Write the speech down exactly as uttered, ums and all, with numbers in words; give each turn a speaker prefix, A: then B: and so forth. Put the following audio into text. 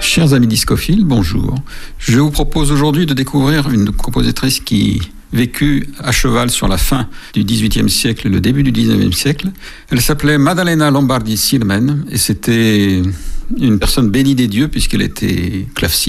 A: Chers amis discophiles, bonjour. Je vous propose aujourd'hui de découvrir une compositrice qui vécut à cheval sur la fin du dix-huitième siècle et le début du dix-neuvième siècle. Elle s'appelait Maddalena Lombardi Sirmen et c'était une personne bénie des dieux puisqu'elle était claveciniste.